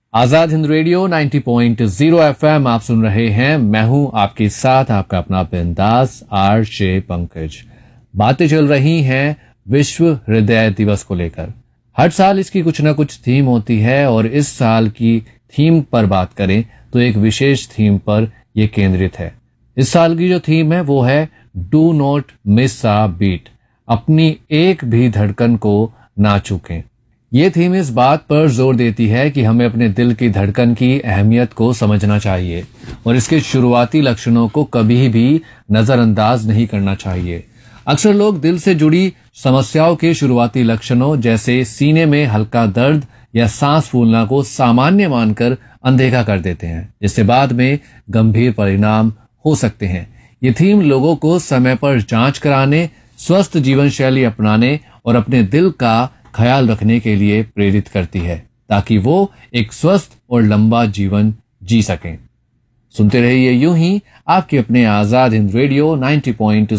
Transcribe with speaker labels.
Speaker 1: Azad Hind radio 90.0 FM आप सुन रहे हैं। मैं हूं आपके साथ आपका अपना बिंदास आरजे पंकज। बातें चल रही हैं विश्व हृदय दिवस को लेकर। हर साल इसकी कुछ ना कुछ थीम होती है और इस साल की थीम पर बात करें तो एक विशेष थीम पर यह केंद्रित है। इस साल की जो थीम है वो है do not miss a beat, अपनी एक भी धड़कन को ना चूकें। ये थीम इस बात पर जोर देती है कि हमें अपने दिल की धड़कन की अहमियत को समझना चाहिए और इसके शुरुआती लक्षणों को कभी भी नजरअंदाज नहीं करना चाहिए। अक्सर लोग दिल से जुड़ी समस्याओं के शुरुआती लक्षणों जैसे सीने में हल्का दर्द या सांस फूलना को सामान्य मानकर अनदेखा कर देते हैं, जिससे बाद में गंभीर परिणाम हो सकते हैं। ये थीम लोगों को समय पर जांच कराने, स्वस्थ जीवन शैली अपनाने और अपने दिल का ख्याल रखने के लिए प्रेरित करती है ताकि वो एक स्वस्थ और लंबा जीवन जी सकें। सुनते रहिए यूं ही आपके अपने आजाद हिंद रेडियो 90.0